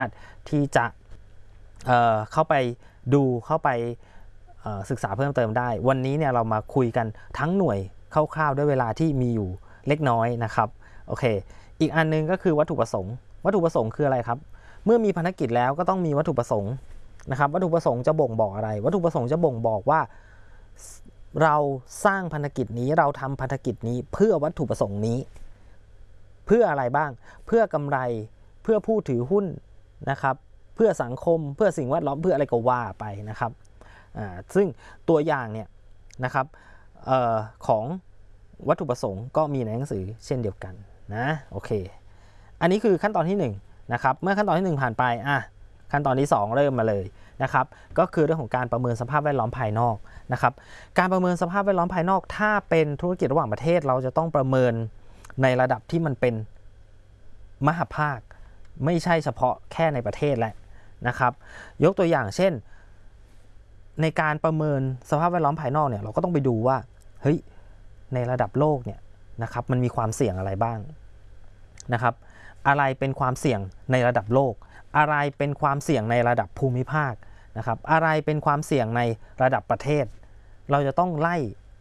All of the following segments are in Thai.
ที่จะเข้าไปดูเข้าไปศึกษาเพิ่มเติมได้วันนี้เนี่ยเรามาคุยกันทั้งหน่วยคร่าวๆด้วยเวลาที่มีอยู่เล็กน้อยนะครับโอเคอีกอันนึงก็คือวัตถุประสงค์คืออะไรครับเมื่อมีภารกิจแล้วก็ต้องมีวัตถุประสงค์นะครับวัตถุประสงค์จะบ่งบอกอะไรวัตถุประสงค์จะบ่งบอกว่าเราสร้างภารกิจนี้เราทำภารกิจนี้เพื่อวัตถุประสงค์นี้เพื่ออะไรบ้างเพื่อกำไรเพื่อผู้ถือหุ้นนะครับเพื่อสังคมเพื่อสิ่งแวดล้อมเพื่ออะไรก็ว่าไปนะครับซึ่งตัวอย่างเนี่ยนะครับของวัตถุประสงค์ก็มีในหนังสือเช่นเดียวกันนะโอเคอันนี้คือขั้นตอนที่1นะครับเมื่อขั้นตอนที่1ผ่านไปขั้นตอนที่2เริ่มมาเลยนะครับก็คือเรื่องของการประเมินสภาพแวดล้อมภายนอกนะครับการประเมินสภาพแวดล้อมภายนอกถ้าเป็นธุรกิจระหว่างประเทศเราจะต้องประเมินในระดับที่มันเป็นมหภาคไม่ใช่เฉพาะแค่ในประเทศแหละนะครับยกตัวอย่างเช่นในการประเมินสภาพแวดล้อมภายนอกเนี่ยเราก็ต้องไปดูว่าเฮ้ยในระดับโลกเนี่ยนะครับมันมีความเสี่ยงอะไรบ้างนะครับอะไรเป็นความเสี่ยงในระดับโลกอะไรเป็นความเสี่ยงในระดับภูมิภาคนะครับอะไรเป็นความเสี่ยงในระดับประเทศเราจะต้องไล่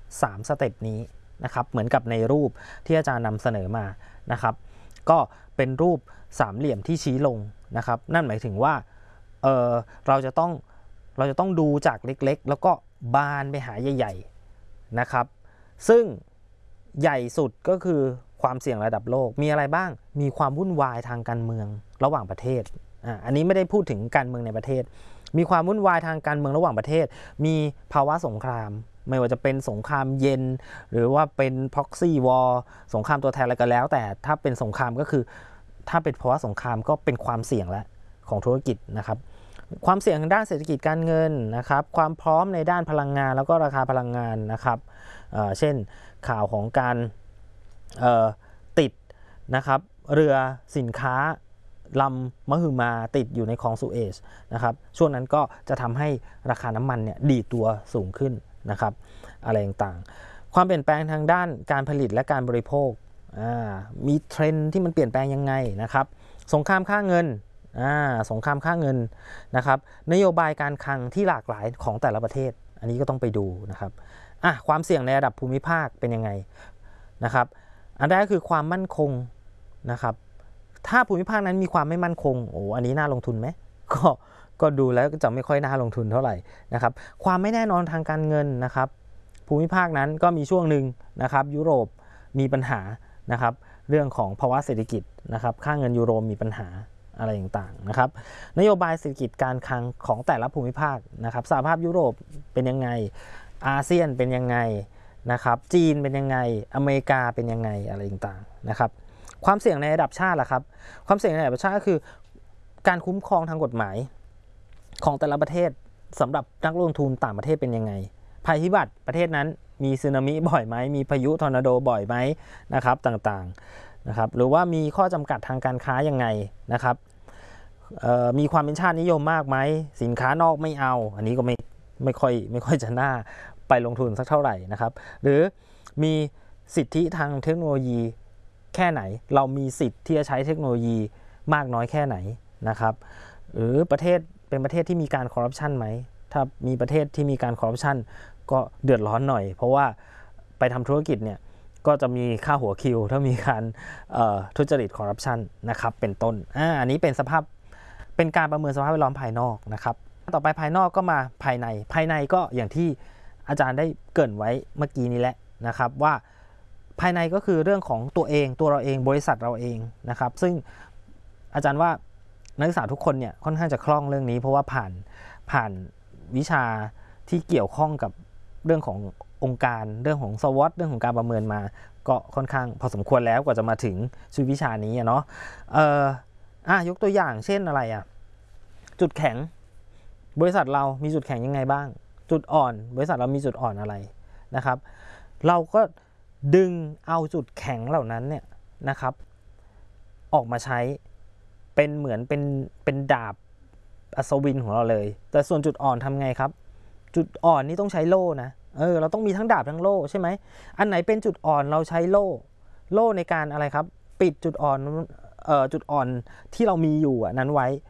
3สเต็ปนี้นะครับเหมือนกับในรูปที่อาจารย์นำเสนอมานะครับก็เป็นรูปสามเหลี่ยมที่ชี้ลงนะครับนั่นหมายถึงว่าเราจะต้องดูจากเล็กๆแล้วก็บานไปหาใหญ่ๆนะครับซึ่งใหญ่สุดก็คือความเสี่ยงระดับโลกมีอะไรบ้างมีความวุ่นวายทางการเมืองระหว่างประเทศอันนี้ไม่ได้พูดถึงการเมืองในประเทศมีความวุ่นวายทางการเมืองระหว่างประเทศมีภาวะสงครามไม่ว่าจะเป็นสงครามเย็นหรือว่าเป็น proxy war สงครามตัวแทนอะไรก็แล้วแต่ถ้าเป็นสงครามก็คือถ้าเป็นภาวะสงครามก็เป็นความเสี่ยงแล้วของธุรกิจนะครับความเสี่ยงทางด้านเศรษฐกิจการเงินนะครับความพร้อมในด้านพลังงานแล้วก็ราคาพลังงานนะครับเช่นข่าวของการติดนะครับเรือสินค้าลำมหึมาติดอยู่ในคลองสุเอซนะครับช่วงนั้นก็จะทำให้ราคาน้ำมันเนี่ยดีดตัวสูงขึ้นนะครับอะไรต่างๆความเปลี่ยนแปลงทางด้านการผลิตและการบริโภคมีเทรนด์ที่มันเปลี่ยนแปลงยังไงนะครับสงครามค่าเงินสงครามค่าเงินนะครับนโยบายการคลังที่หลากหลายของแต่ละประเทศอันนี้ก็ต้องไปดูนะครับความเสี่ยงในระดับภูมิภาคเป็นยังไงนะครับอันแรกก็คือความมั่นคงนะครับถ้าภูมิภาคนั้นมีความไม่มั่นคงอันนี้น่าลงทุนไหมก็ดูแล้วจะไม่ค่อยน่าลงทุนเท่าไหร่นะครับความไม่แน่นอนทางการเงินนะครับภูมิภาคนั้นก็มีช่วงหนึ่งนะครับยุโรปมีปัญหานะครับเรื่องของภาวะเศรษฐกิจนะครับค่าเงินยูโรมีปัญหาอะไรต่างๆนะครับนโยบายเศรษฐกิจการคลังของแต่ละภูมิภาคนะครับสหภาพยุโรปเป็นยังไงอาเซียนเป็นยังไงนะครับจีนเป็นยังไงอเมริกาเป็นยังไงอะไรต่างๆนะครับความเสี่ยงในระดับชาติล่ะครับความเสี่ยงในระดับชาติก็คือการคุ้มครองทางกฎหมายของแต่ละประเทศสำหรับนักลงทุนต่างประเทศเป็นยังไงภัยพิบัติประเทศนั้นมีสึนามิบ่อยไหมมีพายุทอร์นาโดบ่อยไหมนะครับต่างๆนะครับหรือว่ามีข้อจำกัดทางการค้ายังไงนะครับมีความเป็นชาตินิยมมากไหมสินค้านอกไม่เอาอันนี้ก็ไม่ค่อยจะน่าไปลงทุนสักเท่าไหร่นะครับหรือมีสิทธิทางเทคโนโลยีแค่ไหนเรามีสิทธิ์ที่จะใช้เทคโนโลยีมากน้อยแค่ไหนนะครับหรือประเทศเป็นประเทศที่มีการคอร์รัปชันไหมถ้ามีประเทศที่มีการคอร์รัปชันก็เดือดร้อนหน่อยเพราะว่าไปทำธุรกิจเนี่ยก็จะมีค่าหัวคิวถ้ามีการทุจริตคอร์รัปชันนะครับเป็นต้นอันนี้เป็นการประเมินสภาพแวดล้อมภายนอกนะครับต่อไปภายนอกก็มาภายในก็อย่างที่อาจารย์ได้เกริ่นไว้เมื่อกี้นี้แหละนะครับว่าภายในก็คือเรื่องของตัวเราเองบริษัทเราเองนะครับซึ่งอาจารย์ว่านักศึกษาทุกคนเนี่ยค่อนข้างจะคล่องเรื่องนี้เพราะว่าผ่านวิชาที่เกี่ยวข้องกับเรื่องขององค์การเรื่องของสวอตเรื่องของการประเมินมาก็ค่อนข้างพอสมควรแล้วกว่าจะมาถึงชื่อวิชานี้เนาะยกตัวอย่างเช่นอะไรจุดแข็งบริษัทเรามีจุดแข็งยังไงบ้างจุดอ่อนบริษัทเรามีจุดอ่อนอะไรนะครับเราก็ดึงเอาจุดแข็งเหล่านั้นเนี่ยนะครับออกมาใช้เป็นเหมือนเป็นดาบอัศวินของเราเลยแต่ส่วนจุดอ่อนทำไงครับจุดอ่อนนี่ต้องใช้โล่นะเราต้องมีทั้งดาบทั้งโล่ใช่ไหมอันไหนเป็นจุดอ่อนเราใช้โล่ในการอะไรครับปิดจุดอ่อนที่เรามีอยู่นั้นไว้